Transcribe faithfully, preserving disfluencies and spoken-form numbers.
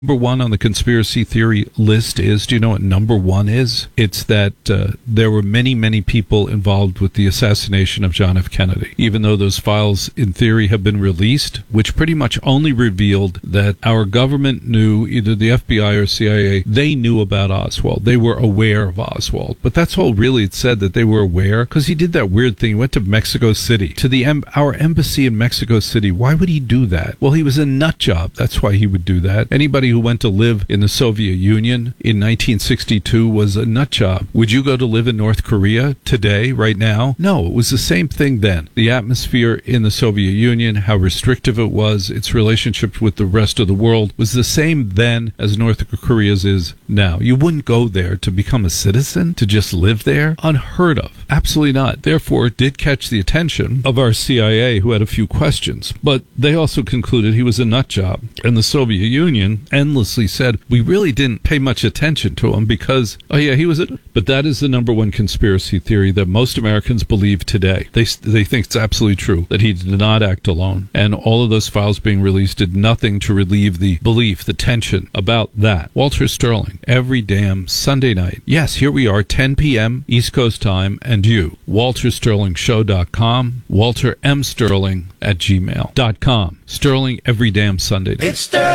Number one on the conspiracy theory list is, do you know what number one is? It's that uh, there were many, many people involved with the assassination of John F. Kennedy, even though those files, in theory, have been released, which pretty much only revealed that our government knew, either the F B I or C I A, they knew about Oswald. They were aware of Oswald. But that's all really it said, that they were aware, because he did that weird thing. He went to Mexico City, to the em- our embassy in Mexico City. Why would he do that? Well, he was a nut job. That's why he would do that. Anybody who went to live in the Soviet Union in nineteen sixty-two was a nut job. Would you go to live in North Korea today, right now? No, it was the same thing then. The atmosphere in the Soviet Union, how restrictive it was, its relationship with the rest of the world was the same then as North Korea's is now. You wouldn't go there to become a citizen, to just live there? Unheard of. Absolutely not. Therefore, it did catch the attention of our C I A, who had a few questions. But they also concluded he was a nut job. And the Soviet Union endlessly said, we really didn't pay much attention to him because, oh yeah, he was a... But that is the number one conspiracy theory that most Americans believe today. They they think it's absolutely true, that he did not act alone. And all of those files being released did nothing to relieve the belief, the tension about that. Walter Sterling, every damn Sunday night. Yes, here we are, ten p.m. East Coast time, and you. walter sterling show dot com, walter m sterling at gmail dot com. Sterling every damn Sunday night. It's Sterling.